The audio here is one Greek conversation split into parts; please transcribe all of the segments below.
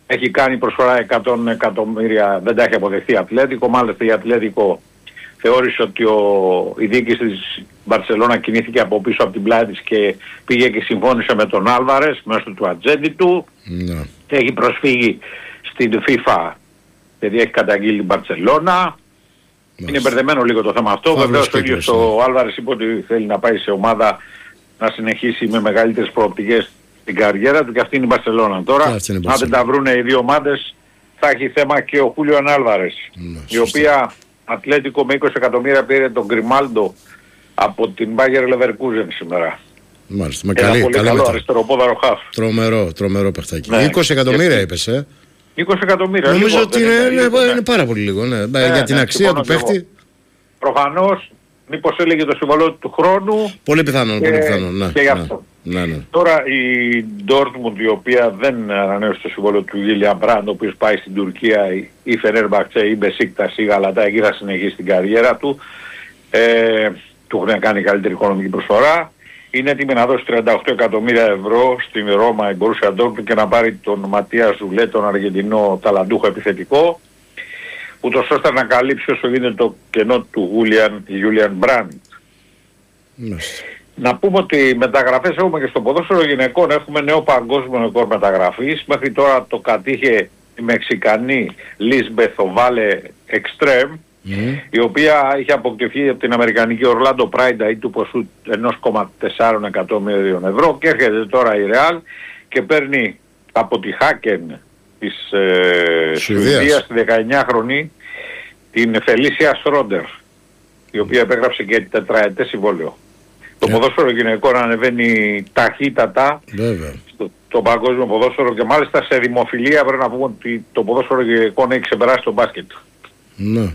έχει κάνει προσφορά 100 εκατομμύρια, δεν τα έχει αποδεχθεί η Ατλέτικο. Μάλιστα η Ατλέτικο θεώρησε ότι η διοίκηση της Μπαρσελόνα κινήθηκε από πίσω από την πλάτη της και πήγε και συμφώνησε με τον Άλβαρες μέσω του ατζέντη του. Ναι. Έχει προσφύγει στην FIFA, δηλαδή έχει καταγγείλει την Μπαρσελόνα. Είναι μπερδεμένο λίγο το θέμα αυτό. Βεβαίως ο ίδιος ο Άλβαρες είπε ότι θέλει να πάει σε ομάδα να συνεχίσει με μεγαλύτερες προοπτικές την καριέρα του, και αυτή είναι η Μπαρσελόνα. Τώρα, αν δεν τα βρούνε οι δύο ομάδες, θα έχει θέμα και ο Χούλιον Άλβαρες, η οποία Ατλέτικο με 20 εκατομμύρια πήρε τον Γκριμάλντο από την Bayer Leverkusen σήμερα. Μάλιστα, με πολύ καλό αριστεροπόδαρο χαφ. Τρομερό παιχτάκι. Ναι. 20 εκατομμύρια είπες, 20 εκατομμύρια. Νομίζω ότι είναι πάρα πολύ λίγο, για την αξία του παίχτη. Προφανώς, μήπως έλεγε το συμβολό του χρόνου. Πολύ πιθανόν, ναι. Και γι' αυτό. Ναι. Τώρα η Ντόρτμουντ, η οποία δεν ανανέωσε το συμβόλαιο του Γίλιαν Μπραντ, ο οποίος πάει στην Τουρκία, η Φενέρμπαχτσε, η Μπεσίκτας, η Γαλατά, εκεί θα συνεχίσει την καριέρα του. Του έχουν κάνει καλύτερη οικονομική προσφορά. Είναι έτοιμη να δώσει 38 εκατομμύρια ευρώ στην Ρώμα η Μπορούσια Ντόρτμουντ και να πάρει τον Ματία Ζουλέ, τον Αργεντινό ταλαντούχο επιθετικό, ούτως ώστε να καλύψει όσο γίνεται το κενό του Γιούλιαν Μπραντ. Να πούμε ότι οι μεταγραφές έχουμε και στο ποδόσφαιρο γυναικών. Έχουμε νέο παγκόσμιο ρεκόρ μεταγραφής. Μέχρι τώρα το κατήχε η Μεξικανή Λίσμπεθ Οβάλε Εκστρέμ, η οποία είχε αποκτηθεί από την Αμερικανική Ορλάντο Πράιντα ή του ποσού 1,4 εκατομμύριων ευρώ, και έρχεται τώρα η Ρεάλ και παίρνει από τη Χάκεν της Σουηδίας, τη 19χρονη, την Φελίσια Σρόντερ, η οποία επέγραψε και τετραετές συμβόλαιο. Το ποδόσφαιρο γυναικών ανεβαίνει ταχύτατα στο παγκόσμιο ποδόσφαιρο, και μάλιστα σε δημοφιλία πρέπει να πούμε ότι το ποδόσφαιρο γυναικών έχει ξεπεράσει το μπάσκετ. Ναι.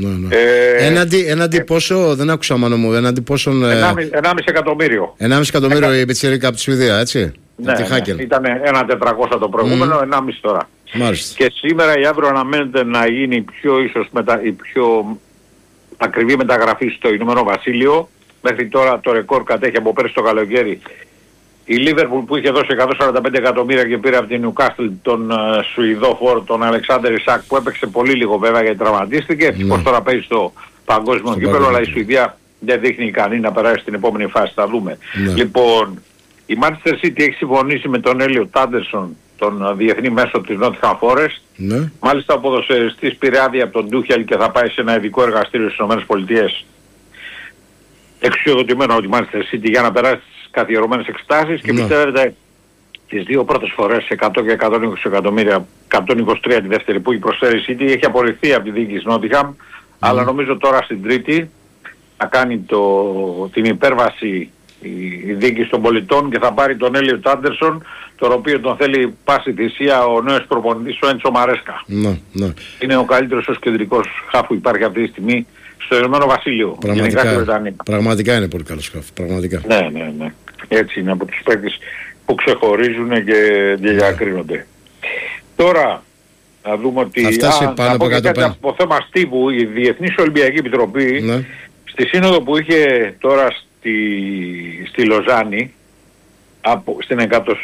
Έναντι πόσο, δεν άκουσα μάνο μου, έναντι πόσον... 1,5 εκατομμύριο. 1,5 εκατομμύριο η πιτσιρίκα από τη Σουηδία, έτσι. Ναι, ήταν 1.400 το προηγούμενο, 1,5 τώρα. Μάλιστα. Και σήμερα ή αύριο αναμένεται να γίνει η πιο ακριβή μεταγραφή στο Ηνωμένο Βασίλειο. Μέχρι τώρα το ρεκόρ κατέχει από πέρσι το καλοκαίρι η Λίβερπουλ, που είχε δώσει 145 εκατομμύρια και πήρε από την Νιουκάστλ τον Σουηδό φόρ, τον Αλεξάνδερ Ισακ, που έπαιξε πολύ λίγο βέβαια γιατί τραυματίστηκε. Ευτυχώς τώρα παίζει στο παγκόσμιο κύπελλο, αλλά η Σουηδία δεν δείχνει ικανή να περάσει στην επόμενη φάση. Θα δούμε. Λοιπόν, η Manchester City έχει συμφωνήσει με τον Έλιο Τάντερσον, τον διεθνή μέσο της Nottingham Forest. Μάλιστα ο ποδοσφαιριστής πήρε άδεια από τον Ντούχελ και θα πάει σε ένα ειδικό εργαστήριο στις ΗΠΑ, εξουσιοδοτημένο από τη Manchester City, για να περάσει τις καθιερωμένες εξετάσεις, και πιστεύετε τις δύο πρώτες φορές 100 και 120 εκατομμύρια, 123 τη δεύτερη που έχει προσφέρει η City, έχει απορριφθεί από τη διοίκηση Nottingham, αλλά νομίζω τώρα στην Τρίτη θα κάνει την υπέρβαση η διοίκηση των πολιτών και θα πάρει τον Έλιο Άντερσον, τον οποίο τον θέλει πάση θυσία ο νέος προπονητής, ο Έντσο Μαρέσκα. Είναι ο καλύτερος ως κεντρικός χαφ που υπάρχει αυτή τη στιγμή στο Ηνωμένο Βασίλειο. Πραγματικά είναι πολύ καλός χαφ. Πραγματικά. Ναι. Έτσι είναι, από τους παίκτες που ξεχωρίζουν και διακρίνονται. Τώρα να δούμε ότι από θέμα στίβου, η Διεθνής Ολυμπιακή Επιτροπή στη σύνοδο που είχε τώρα στη Λοζάνη, στην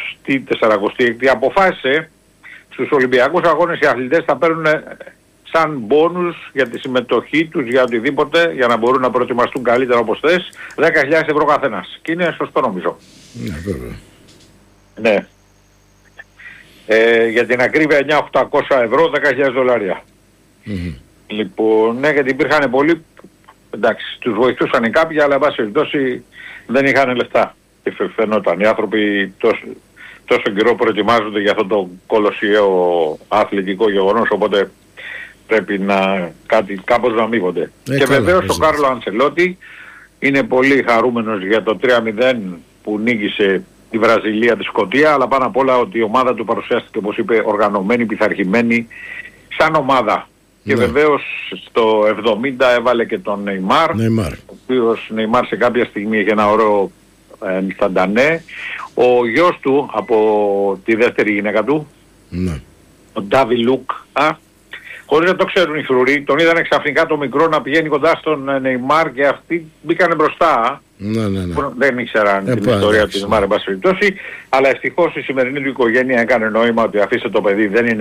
146η, αποφάσισε στους Ολυμπιακούς Αγώνες οι αθλητές θα παίρνουν σαν μπόνους για τη συμμετοχή τους, για οτιδήποτε, για να μπορούν να προετοιμαστούν καλύτερα όπως θες, 10.000 ευρώ καθένας. Και είναι σωστό νομίζω. Ναι, βέβαια. Ναι. Για την ακρίβεια 9.800 ευρώ, 10.000 δολάρια. Λοιπόν, ναι, γιατί υπήρχαν πολλοί, εντάξει, τους βοηθούσαν οι κάποιοι, αλλά εν πάση περιπτώσει δεν είχαν λεφτά. Και φαινόταν οι άνθρωποι τόσο καιρό προετοιμάζονται για αυτό το κολοσιαίο αθλητικό γεγονός, οπότε πρέπει κάπως να αμείβονται. Και βεβαίως ο Κάρλο Αντσελότη είναι πολύ χαρούμενος για το 3-0 που νίκησε τη Βραζιλία, τη Σκωτία, αλλά πάνω απ' όλα ότι η ομάδα του παρουσιάστηκε, όπως είπε, οργανωμένη, πειθαρχημένη, σαν ομάδα. Και βεβαίως στο 70 έβαλε και τον Νεϊμάρ, ο οποίος Νεϊμάρ σε κάποια στιγμή είχε ένα ωραίο Νισταντανέ. Ο γιος του από τη δεύτερη γυναίκα του, ο Ντάβι Λουκ, χωρίς να το ξέρουν οι φρουροί, τον είδαν ξαφνικά το μικρό να πηγαίνει κοντά στον Νεϊμάρ και αυτοί μπήκανε μπροστά. Δεν ήξεραν την ιστορία του Νεϊμάρ, εν πάση περιπτώσει, αλλά ευτυχώς η σημερινή του οικογένεια έκανε νόημα ότι αφήστε το παιδί, δεν είναι